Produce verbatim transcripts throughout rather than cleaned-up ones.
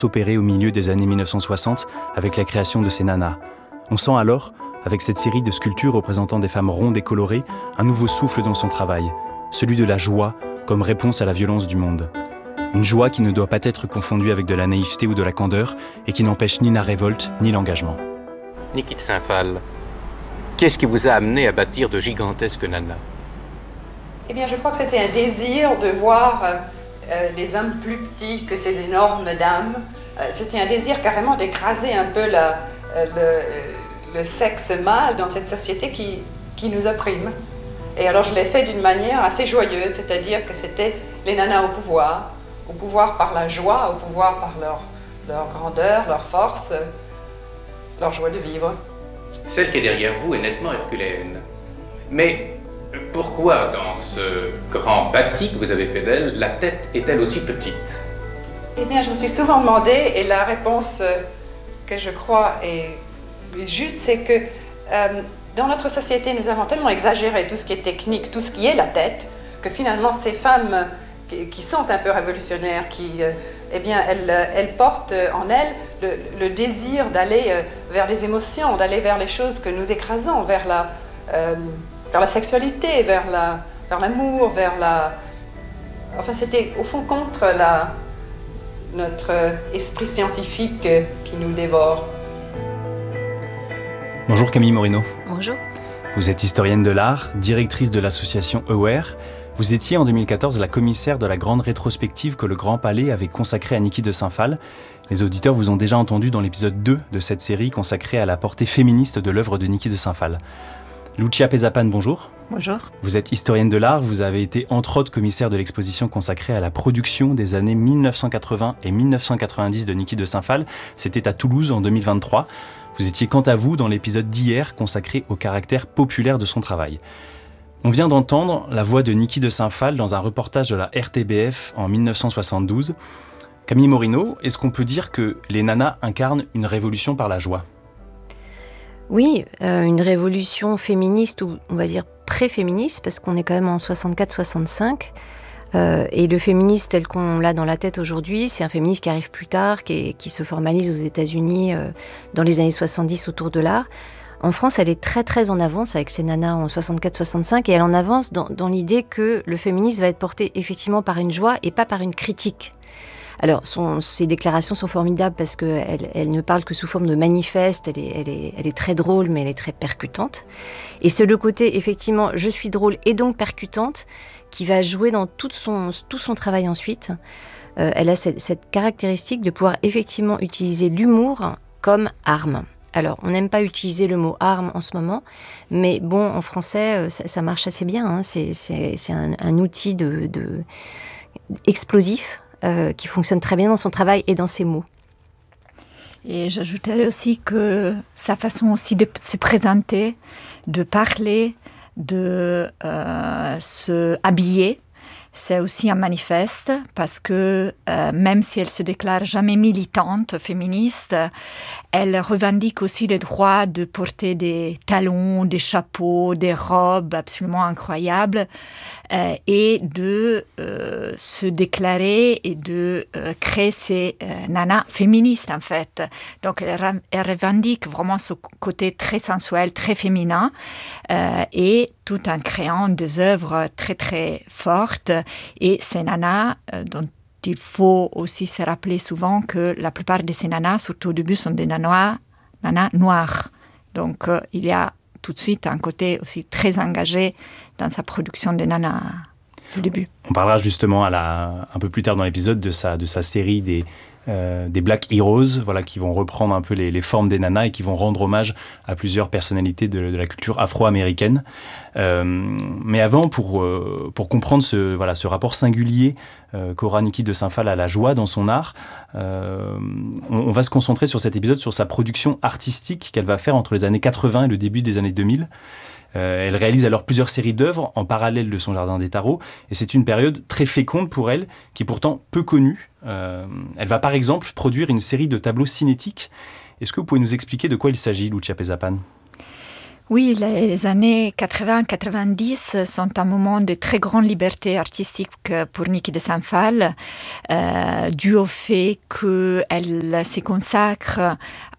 opéré au milieu des années mille neuf cent soixante avec la création de ces nanas. On sent alors, avec cette série de sculptures représentant des femmes rondes et colorées, un nouveau souffle dans son travail, celui de la joie comme réponse à la violence du monde. Une joie qui ne doit pas être confondue avec de la naïveté ou de la candeur et qui n'empêche ni la révolte ni l'engagement. Niki de Saint-Phal, qu'est-ce qui vous a amené à bâtir de gigantesques nanas ? Eh bien, je crois que c'était un désir de voir euh, euh, des hommes plus petits que ces énormes dames. Euh, c'était un désir carrément d'écraser un peu la, euh, le, euh, le sexe mâle dans cette société qui, qui nous opprime. Et alors, je l'ai fait d'une manière assez joyeuse, c'est-à-dire que c'était les nanas au pouvoir, au pouvoir par la joie, au pouvoir par leur, leur grandeur, leur force, euh, leur joie de vivre. Celle qui est derrière vous est nettement herculéenne. Mais pourquoi, dans ce grand bâti que vous avez fait d'elle, la tête est-elle aussi petite ? Eh bien, je me suis souvent demandé, et la réponse que je crois est juste, c'est que euh, dans notre société, nous avons tellement exagéré tout ce qui est technique, tout ce qui est la tête, que finalement, ces femmes qui, qui sont un peu révolutionnaires, qui, euh, eh bien, elles, elles portent en elles le, le désir d'aller euh, vers les émotions, d'aller vers les choses que nous écrasons, vers la... Euh, vers la sexualité, vers, la, vers l'amour, vers la... Enfin, c'était au fond contre la, notre esprit scientifique qui nous dévore. Bonjour Camille Morino. Bonjour. Vous êtes historienne de l'art, directrice de l'association Aware. Vous étiez en deux mille quatorze la commissaire de la grande rétrospective que le Grand Palais avait consacrée à Niki de Saint-Phal. Les auditeurs vous ont déjà entendu dans l'épisode deux de cette série consacrée à la portée féministe de l'œuvre de Niki de Saint-Phal. Lucia Pezapan, bonjour. Bonjour. Vous êtes historienne de l'art, vous avez été entre autres commissaire de l'exposition consacrée à la production des années mille neuf cent quatre-vingts et mille neuf cent quatre-vingt-dix de Niki de Saint-Phal. C'était à Toulouse en deux mille vingt-trois. Vous étiez quant à vous dans l'épisode d'hier consacré au caractère populaire de son travail. On vient d'entendre la voix de Niki de Saint-Phal dans un reportage de la R T B F en mille neuf cent soixante-douze. Camille Morino, est-ce qu'on peut dire que les nanas incarnent une révolution par la joie ? Oui, euh, une révolution féministe, ou on va dire pré-féministe, parce qu'on est quand même en soixante-quatre soixante-cinq. Euh, et le féminisme tel qu'on l'a dans la tête aujourd'hui, c'est un féminisme qui arrive plus tard, qui, est, qui se formalise aux États-Unis euh, dans les années soixante-dix autour de l'art. En France, elle est très très en avance avec ses nanas en soixante-quatre soixante-cinq, et elle en avance dans, dans l'idée que le féminisme va être porté effectivement par une joie et pas par une critique. Alors, son, ses déclarations sont formidables parce qu'elle elle ne parle que sous forme de manifeste, elle est, elle, est, elle est très drôle, mais elle est très percutante. Et c'est le côté, effectivement, je suis drôle et donc percutante, qui va jouer dans tout son, tout son travail ensuite. Euh, elle a cette, cette caractéristique de pouvoir effectivement utiliser l'humour comme arme. Alors, on n'aime pas utiliser le mot arme en ce moment, mais bon, en français, ça, ça marche assez bien. Hein. C'est, c'est, c'est un, un outil de, de explosif, Euh, qui fonctionne très bien dans son travail et dans ses mots. Et j'ajouterais aussi que sa façon aussi de se présenter, de parler, de euh, se habiller, c'est aussi un manifeste parce que euh, même si elle se déclare jamais militante féministe, elle revendique aussi le droit de porter des talons, des chapeaux, des robes absolument incroyables euh, et de euh, se déclarer et de euh, créer ces euh, nanas féministes en fait. Donc elle, elle revendique vraiment ce côté très sensuel, très féminin euh, et tout en créant des œuvres très très fortes. Et ces nanas euh, dont il faut aussi se rappeler souvent que la plupart de ces nanas, surtout au début, sont des nanas, nanas noires. Donc, euh, il y a tout de suite un côté aussi très engagé dans sa production de nanas au début. On parlera justement à la, un peu plus tard dans l'épisode de sa, de sa série des, euh, des Black Heroes, voilà, qui vont reprendre un peu les, les formes des nanas et qui vont rendre hommage à plusieurs personnalités de, de la culture afro-américaine. Euh, mais avant, pour, euh, pour comprendre ce, voilà, ce rapport singulier euh, qu'aura Niki de Saint-Phal à la joie dans son art, euh, on, on va se concentrer sur cet épisode, sur sa production artistique qu'elle va faire entre les années quatre-vingts et le début des années deux mille. Euh, elle réalise alors plusieurs séries d'œuvres en parallèle de son jardin des tarots, et c'est une période très féconde pour elle, qui est pourtant peu connue. Euh, elle va par exemple produire une série de tableaux cinétiques. Est-ce que vous pouvez nous expliquer de quoi il s'agit, Lucia Pezapan ? Oui, les années quatre-vingts quatre-vingt-dix sont un moment de très grande liberté artistique pour Niki de Saint Phalle, euh, dû au fait qu'elle se consacre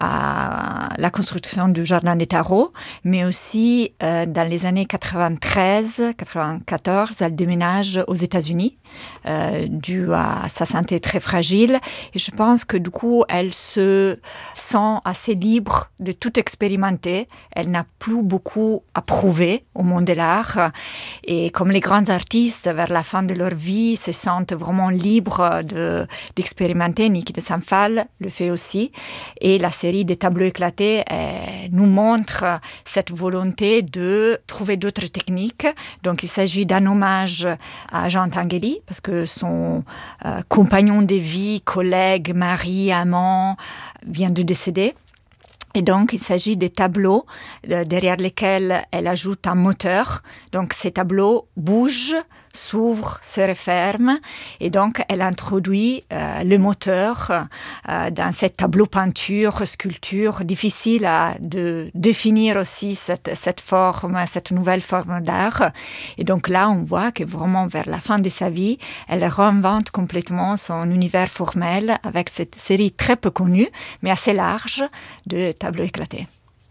à la construction du jardin des tarots, mais aussi euh, dans les années quatre-vingt-treize quatre-vingt-quatorze, elle déménage aux États-Unis, euh, dû à sa santé très fragile. Et je pense que du coup, elle se sent assez libre de tout expérimenter. Elle n'a plus beaucoup à prouver au monde de l'art. Et comme les grands artistes, vers la fin de leur vie, se sentent vraiment libres de, d'expérimenter, Niki de Saint Phalle le fait aussi. Et la série des tableaux éclatés eh, nous montre cette volonté de trouver d'autres techniques. Donc, il s'agit d'un hommage à Jean Tinguely, parce que son euh, compagnon de vie, collègue, mari, amant, vient de décéder. Et donc, il s'agit des tableaux euh, derrière lesquels elle ajoute un moteur. Donc, ces tableaux bougent, s'ouvrent, se referment. Et donc, elle introduit euh, le moteur euh, dans ces tableaux peinture, sculpture. Difficile à de définir aussi cette, cette forme, cette nouvelle forme d'art. Et donc là, on voit que vraiment, vers la fin de sa vie, elle réinvente complètement son univers formel avec cette série très peu connue, mais assez large, de tableaux éclatés.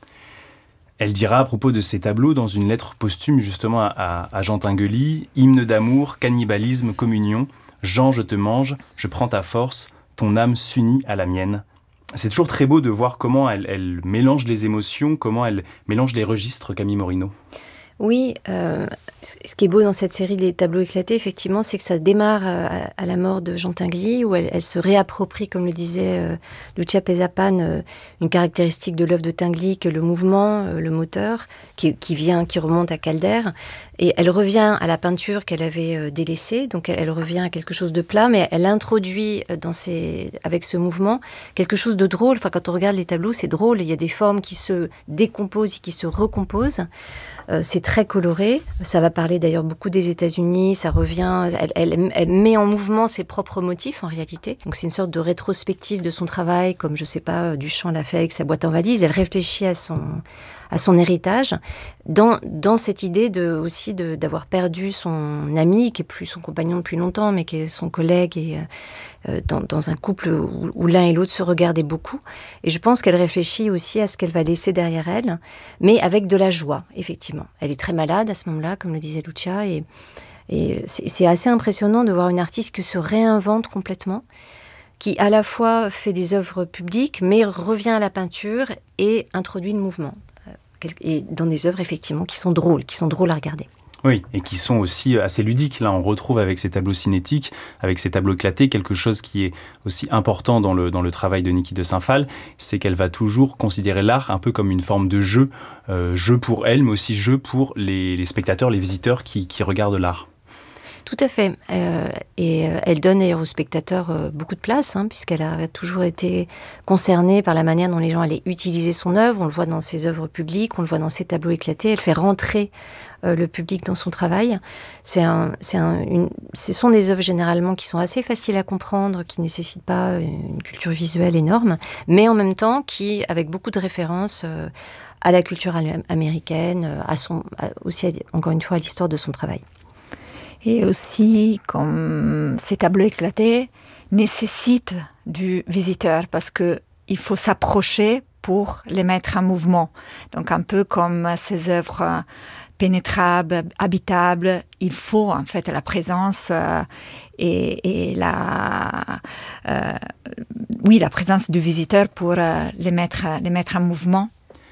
Elle dira à propos de ces tableaux dans une lettre posthume justement à, à Jean Tinguely, « Hymne d'amour, cannibalisme, communion, Jean, je te mange, je prends ta force, ton âme s'unit à la mienne ». C'est toujours très beau de voir comment elle, elle mélange les émotions, comment elle mélange les registres, Camille Morino. Oui, euh, ce qui est beau dans cette série des tableaux éclatés, effectivement, c'est que ça démarre à, à la mort de Jean Tinguely, où elle, elle se réapproprie, comme le disait euh, Lucia Pesapan, euh, une caractéristique de l'œuvre de Tinguely, que le mouvement, euh, le moteur, qui, qui vient, qui remonte à Calder. Et elle revient à la peinture qu'elle avait euh, délaissée, donc elle, elle revient à quelque chose de plat, mais elle introduit dans ses, avec ce mouvement quelque chose de drôle. Enfin, quand on regarde les tableaux, c'est drôle. Il y a des formes qui se décomposent et qui se recomposent. Euh, c'est très coloré. Ça va parler d'ailleurs beaucoup des États-Unis. Ça revient. Elle, elle, elle met en mouvement ses propres motifs en réalité. Donc c'est une sorte de rétrospective de son travail, comme je sais pas, Duchamp l'a fait avec sa boîte en valise. Elle réfléchit à son à son héritage, dans, dans cette idée de, aussi de, d'avoir perdu son ami, qui est plus son compagnon depuis longtemps, mais qui est son collègue, et euh, dans, dans un couple où, où l'un et l'autre se regardaient beaucoup. Et je pense qu'elle réfléchit aussi à ce qu'elle va laisser derrière elle, mais avec de la joie, effectivement. Elle est très malade à ce moment-là, comme le disait Lucia, et, et c'est, c'est assez impressionnant de voir une artiste qui se réinvente complètement, qui à la fois fait des œuvres publiques, mais revient à la peinture et introduit le mouvement. Et dans des œuvres, effectivement, qui sont drôles, qui sont drôles à regarder. Oui, et qui sont aussi assez ludiques. Là, on retrouve avec ces tableaux cinétiques, avec ces tableaux éclatés, quelque chose qui est aussi important dans le, dans le travail de Niki de Saint Phalle, c'est qu'elle va toujours considérer l'art un peu comme une forme de jeu, euh, jeu pour elle, mais aussi jeu pour les, les spectateurs, les visiteurs qui, qui regardent l'art. Tout à fait. Euh, et euh, elle donne d'ailleurs aux spectateurs euh, beaucoup de place, hein, puisqu'elle a toujours été concernée par la manière dont les gens allaient utiliser son œuvre. On le voit dans ses œuvres publiques, on le voit dans ses tableaux éclatés. Elle fait rentrer euh, le public dans son travail. C'est un, c'est un, une, ce sont des œuvres généralement qui sont assez faciles à comprendre, qui ne nécessitent pas une culture visuelle énorme, mais en même temps qui, avec beaucoup de références euh, à la culture américaine, à son, à, aussi, à, encore une fois, à l'histoire de son travail. Et aussi, comme ces tableaux éclatés nécessitent du visiteur parce qu'il faut s'approcher pour les mettre en mouvement. Donc un peu comme ces œuvres pénétrables, habitables, il faut en fait la présence euh, et, et la, euh, oui, la présence du visiteur pour euh, les, mettre, les mettre en mouvement.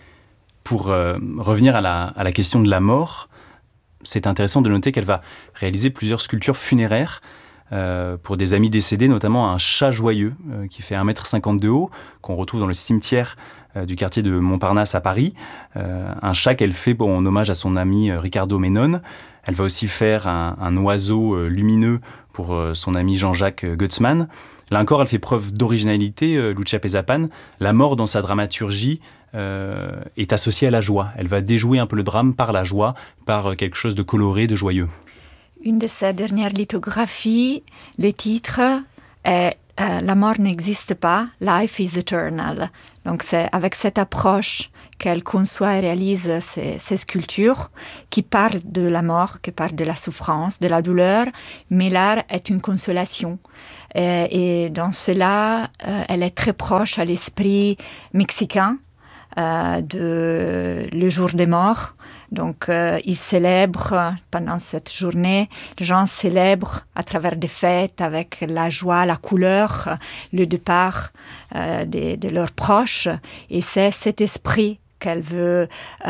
Pour euh, revenir à la, à la question de la mort, c'est intéressant de noter qu'elle va réaliser plusieurs sculptures funéraires euh, pour des amis décédés, notamment un chat joyeux euh, qui fait un mètre cinquante de haut, qu'on retrouve dans le cimetière euh, du quartier de Montparnasse à Paris. Euh, un chat qu'elle fait bon, en hommage à son ami euh, Ricardo Menon. Elle va aussi faire un, un oiseau euh, lumineux pour euh, son ami Jean-Jacques euh, Gutzmann. Là encore, elle fait preuve d'originalité, euh, Lucia Pesapan. La mort dans sa dramaturgie Euh, est associée à la joie. Elle va déjouer un peu le drame par la joie, par quelque chose de coloré, de joyeux. Une de ses dernières lithographies, le titre est euh, la mort n'existe pas, life is eternal. Donc c'est avec cette approche qu'elle conçoit et réalise ces, ces sculptures qui parlent de la mort, qui parlent de la souffrance, de la douleur, mais l'art est une consolation. Et, et dans cela, euh, elle est très proche à l'esprit mexicain euh, de le jour des morts. Donc, euh, ils célèbrent pendant cette journée, les gens célèbrent à travers des fêtes avec la joie, la couleur, le départ euh, de, de leurs proches. Et c'est cet esprit qu'elle veut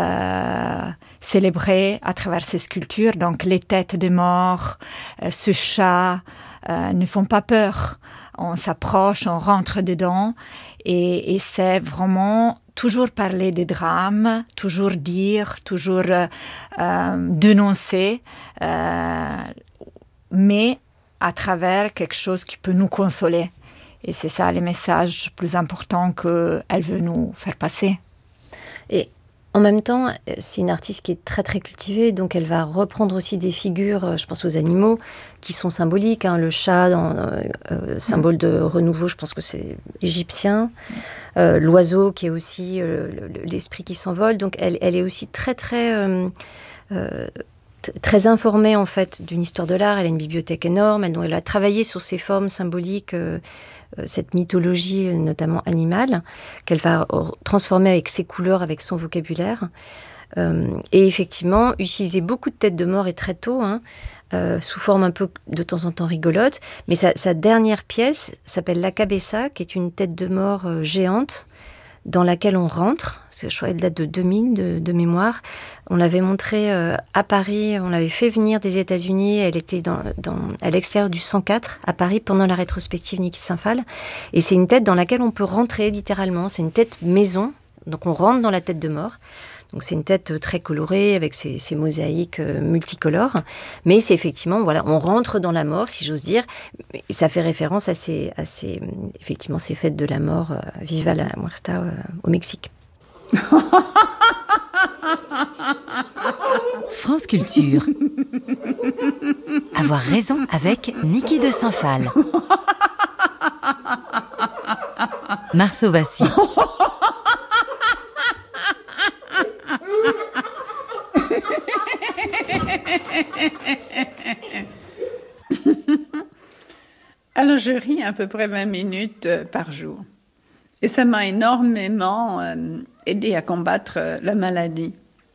euh, célébrer à travers ces sculptures. Donc, les têtes des morts, euh, ce chat, euh, ne font pas peur. On s'approche, on rentre dedans. Et, et c'est vraiment toujours parler des drames, toujours dire, toujours euh, euh, dénoncer, euh, mais à travers quelque chose qui peut nous consoler. Et c'est ça le message plus important qu'elle veut nous faire passer. Et en même temps, c'est une artiste qui est très très cultivée, donc elle va reprendre aussi des figures, je pense aux animaux, qui sont symboliques. Hein, le chat, dans, euh, symbole de renouveau, je pense que c'est égyptien. Euh, l'oiseau qui est aussi euh, l'esprit qui s'envole. Donc elle, elle est aussi très très euh, euh, t- très informée en fait d'une histoire de l'art. Elle a une bibliothèque énorme. Elle, donc, elle a travaillé sur ces formes symboliques, euh, euh, cette mythologie euh, notamment animale, qu'elle va euh, transformer avec ses couleurs, avec son vocabulaire. Euh, et effectivement, utiliser beaucoup de têtes de mort et très tôt, hein, euh, sous forme un peu de temps en temps rigolote. Mais sa, sa dernière pièce s'appelle La Cabeza, qui est une tête de mort euh, géante dans laquelle on rentre. Je crois qu'elle date de deux mille, de, de mémoire. On l'avait montrée euh, à Paris, on l'avait fait venir des États-Unis. Elle était dans, dans, à l'extérieur du cent quatre à Paris pendant la rétrospective Niki de Saint-Phal. Et c'est une tête dans laquelle on peut rentrer littéralement. C'est une tête maison, donc on rentre dans la tête de mort. Donc c'est une tête très colorée avec ces, ces mosaïques euh, multicolores, mais c'est effectivement, voilà, on rentre dans la mort, si j'ose dire. Et ça fait référence à ces, à ces, effectivement, ces fêtes de la mort, euh, Viva la Muerta euh, au Mexique. France Culture. Avoir raison avec Niki de Saint-Phal. Marceau Vassy. Alors, je ris à peu près vingt minutes euh, par jour. Et ça m'a énormément euh, aidé à combattre euh, la maladie.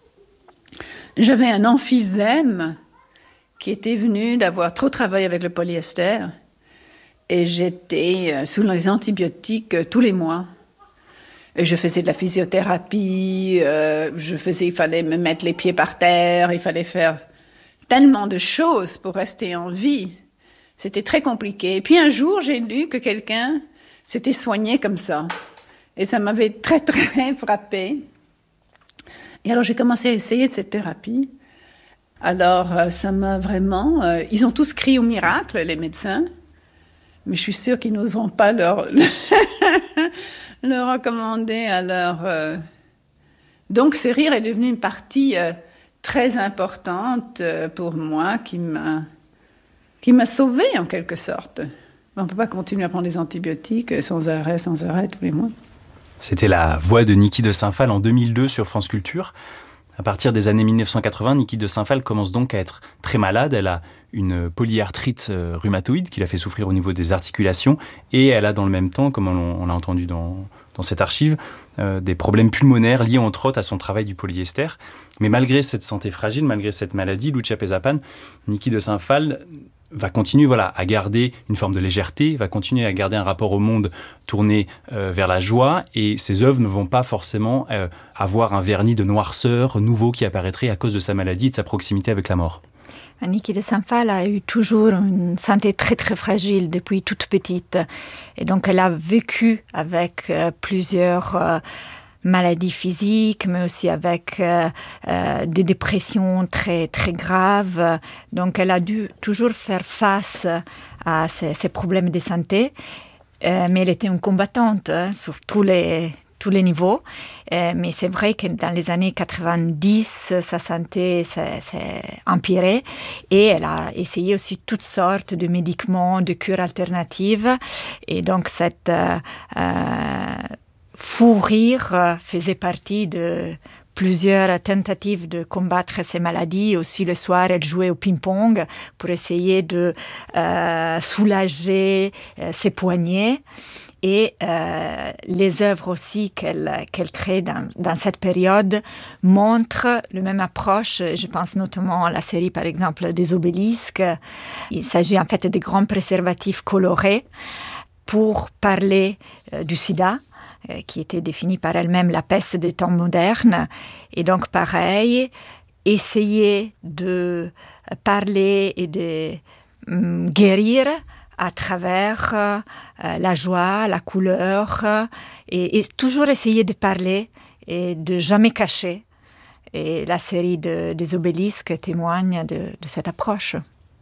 J'avais un emphysème qui était venu d'avoir trop travaillé avec le polyester. Et j'étais euh, sous les antibiotiques euh, tous les mois. Et je faisais de la physiothérapie, euh, je faisais, il fallait me mettre les pieds par terre, il fallait faire tellement de choses pour rester en vie. C'était très compliqué. Et puis un jour, j'ai lu que quelqu'un s'était soigné comme ça. Et ça m'avait très, très frappée. Et alors, j'ai commencé à essayer de cette thérapie. Alors, euh, ça m'a vraiment... Euh, ils ont tous crié au miracle, les médecins. Mais je suis sûre qu'ils n'oseront pas leur... le recommander à leur... Euh... Donc, ce rire est devenu une partie euh, très importante euh, pour moi, qui m'a, qui m'a sauvée en quelque sorte. On ne peut pas continuer à prendre des antibiotiques sans arrêt, sans arrêt, tous les mois. C'était la voix de Niki de Saint-Phal en deux mille deux sur France Culture. À partir des années mille neuf cent quatre-vingts, Niki de Saint-Phal commence donc à être très malade. Elle a une polyarthrite euh, rhumatoïde qui la fait souffrir au niveau des articulations. Et elle a dans le même temps, comme on, on l'a entendu dans, dans cette archive, euh, des problèmes pulmonaires liés entre autres à son travail du polyester. Mais malgré cette santé fragile, malgré cette maladie, Lucia Pezapan, Niki de Saint-Phal va continuer voilà, à garder une forme de légèreté, va continuer à garder un rapport au monde tourné euh, vers la joie, et ses œuvres ne vont pas forcément euh, avoir un vernis de noirceur nouveau qui apparaîtrait à cause de sa maladie et de sa proximité avec la mort. Niki de Saint-Phal a eu toujours une santé très très fragile depuis toute petite, et donc elle a vécu avec euh, plusieurs euh, maladies physiques, mais aussi avec euh, euh, des dépressions très très graves. Donc elle a dû toujours faire face à ces, ces problèmes de santé, euh, mais elle était une combattante hein, sur tous les tous les niveaux. Euh, mais c'est vrai que dans les années quatre-vingt-dix, sa santé s'est, s'est empirée et elle a essayé aussi toutes sortes de médicaments, de cures alternatives. Et donc, cette euh, euh, fou rire faisait partie de plusieurs tentatives de combattre ces maladies. Aussi, le soir, elle jouait au ping-pong pour essayer de euh, soulager euh, ses poignets. Et euh, les œuvres aussi qu'elle, qu'elle crée dans, dans cette période montrent la même approche. Je pense notamment à la série, par exemple, des obélisques. Il s'agit en fait de grands préservatifs colorés pour parler euh, du sida, qui était définie par elle-même la peste des temps modernes. Et donc, pareil, essayer de parler et de um, guérir à travers euh, la joie, la couleur, euh, et, et toujours essayer de parler et de jamais cacher. Et la série de, des obélisques témoigne de, de cette approche.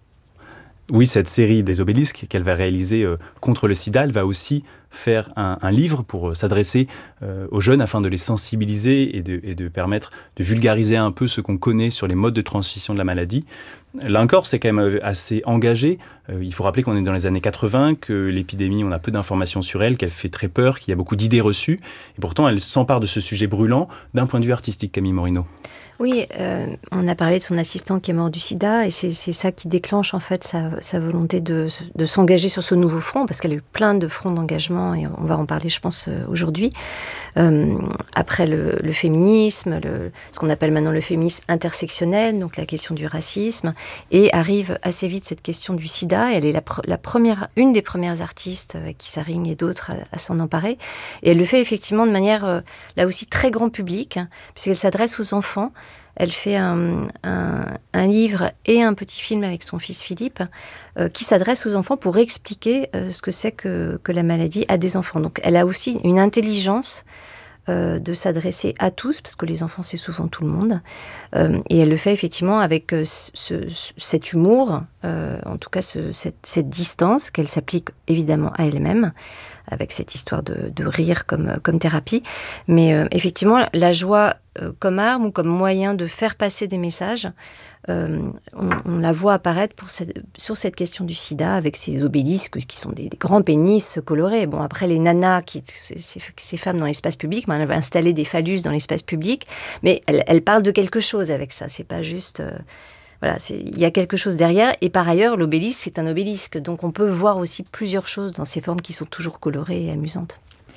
Oui, cette série des obélisques qu'elle va réaliser euh, contre le sida, elle va aussi faire un, un livre pour euh, s'adresser euh, aux jeunes afin de les sensibiliser et de, et de permettre de vulgariser un peu ce qu'on connaît sur les modes de transmission de la maladie. Là encore, c'est quand même assez engagé. Euh, il faut rappeler qu'on est dans les années quatre-vingts, que l'épidémie, on a peu d'informations sur elle, qu'elle fait très peur, qu'il y a beaucoup d'idées reçues. Et pourtant, elle s'empare de ce sujet brûlant d'un point de vue artistique, Camille Morino. Oui, euh, on a parlé de son assistant qui est mort du sida et c'est, c'est ça qui déclenche en fait sa, sa volonté de, de s'engager sur ce nouveau front, parce qu'elle a eu plein de fronts d'engagement et on va en parler, je pense, aujourd'hui. Euh, après le, le féminisme, le, ce qu'on appelle maintenant le féminisme intersectionnel, donc la question du racisme, et arrive assez vite cette question du sida. Elle est la, la première, une des premières artistes avec Issa Ring et d'autres à, à s'en emparer. Et elle le fait effectivement de manière, euh, là aussi, très grand public, hein, puisqu'elle s'adresse aux enfants. Elle fait un, un, un livre et un petit film avec son fils Philippe euh, qui s'adresse aux enfants pour expliquer euh, ce que c'est que, que la maladie à des enfants. Donc elle a aussi une intelligence euh, de s'adresser à tous, parce que les enfants c'est souvent tout le monde. Euh, et elle le fait effectivement avec euh, ce, ce, cet humour, euh, en tout cas ce, cette, cette distance qu'elle s'applique évidemment à elle-même, avec cette histoire de, de rire comme, comme thérapie. Mais euh, effectivement, la joie euh, comme arme ou comme moyen de faire passer des messages, euh, on, on la voit apparaître pour cette, sur cette question du sida, avec ces obélisques qui sont des, des grands pénis colorés. Bon, après, les nanas, qui, ces, ces femmes dans l'espace public, ben, elle va installer des phallus dans l'espace public, mais elle, elle parle de quelque chose avec ça. C'est pas juste... Euh, Voilà, il y a quelque chose derrière. Et par ailleurs, l'obélisque, c'est un obélisque. Donc, on peut voir aussi plusieurs choses dans ces formes qui sont toujours colorées et amusantes.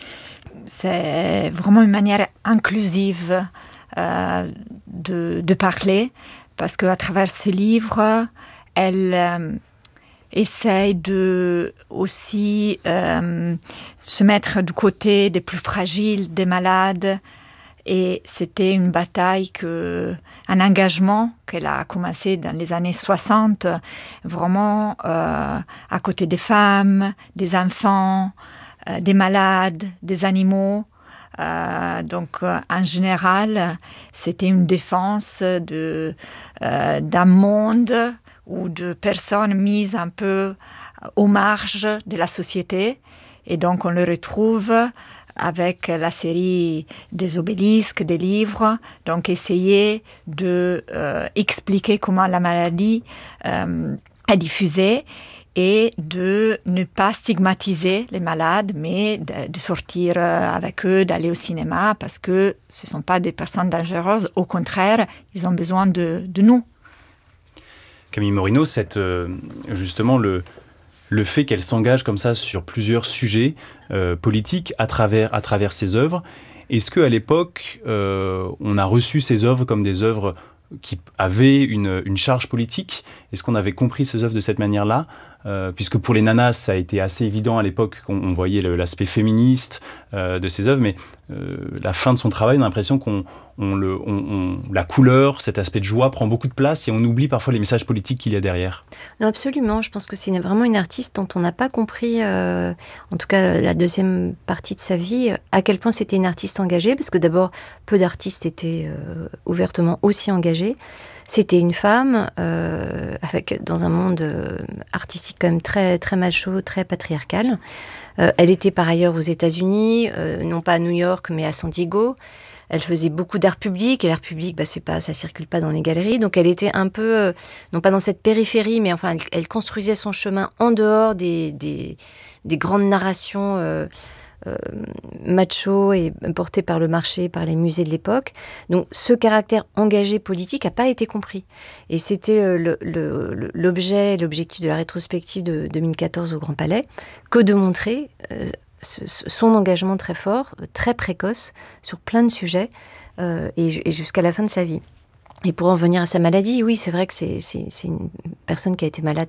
C'est vraiment une manière inclusive euh, de, de parler, parce qu'à travers ce livre, elle euh, essaye de aussi euh, se mettre du côté des plus fragiles, des malades. Et c'était une bataille, que, un engagement qu'elle a commencé dans les années soixante, vraiment euh, à côté des femmes, des enfants, euh, des malades, des animaux. Euh, donc, euh, en général, c'était une défense de, euh, d'un monde ou de personnes mises un peu aux marges de la société. Et donc, on le retrouve avec la série des obélisques, des livres, donc essayer de euh, expliquer comment la maladie euh, est diffusée et de ne pas stigmatiser les malades, mais de, de sortir avec eux, d'aller au cinéma, parce que ce ne sont pas des personnes dangereuses. Au contraire, ils ont besoin de, de nous. Camille Morino, cette, euh, justement, le... le fait qu'elle s'engage comme ça sur plusieurs sujets euh, politiques à travers, à travers ses œuvres, est-ce qu'à l'époque, euh, on a reçu ces œuvres comme des œuvres qui avaient une, une charge politique ? Est-ce qu'on avait compris ces œuvres de cette manière-là ? euh, Puisque pour les nanas, ça a été assez évident à l'époque qu'on on voyait le, l'aspect féministe euh, de ces œuvres, mais euh, la fin de son travail, on a l'impression qu'on on le, on, on, la couleur, cet aspect de joie prend beaucoup de place et on oublie parfois les messages politiques qu'il y a derrière. Non, absolument. Je pense que c'est vraiment une artiste dont on n'a pas compris, euh, en tout cas la deuxième partie de sa vie, à quel point c'était une artiste engagée, parce que d'abord, peu d'artistes étaient euh, ouvertement aussi engagés. C'était une femme, euh, avec, dans un monde euh, artistique quand même très, très macho, très patriarcal. Euh, elle était par ailleurs aux États-Unis, euh, non pas à New York, mais à San Diego. Elle faisait beaucoup d'art public, et l'art public, bah, c'est pas, ça circule pas dans les galeries. Donc elle était un peu, euh, non pas dans cette périphérie, mais enfin, elle, elle construisait son chemin en dehors des, des, des grandes narrations euh, euh, macho et portées par le marché, par les musées de l'époque. Donc ce caractère engagé politique n'a pas été compris. Et c'était le, le, le, l'objet, l'objectif de la rétrospective de deux mille quatorze au Grand Palais, que de montrer euh, son engagement très fort, très précoce, sur plein de sujets, euh, et, et jusqu'à la fin de sa vie. Et pour en venir à sa maladie, oui, c'est vrai que c'est, c'est, c'est une personne qui a été malade